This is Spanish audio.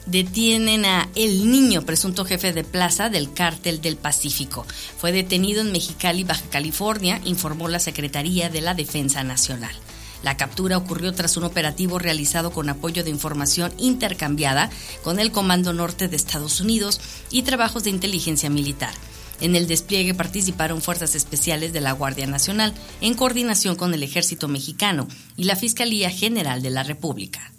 Detienen a El Niño, presunto jefe de plaza del Cártel del Pacífico. Fue detenido en Mexicali, Baja California, informó la Secretaría de la Defensa Nacional. La captura ocurrió tras un operativo realizado con apoyo de información intercambiada con el Comando Norte de Estados Unidos y trabajos de inteligencia militar. En el despliegue participaron fuerzas especiales de la Guardia Nacional, en coordinación con el Ejército Mexicano y la Fiscalía General de la República.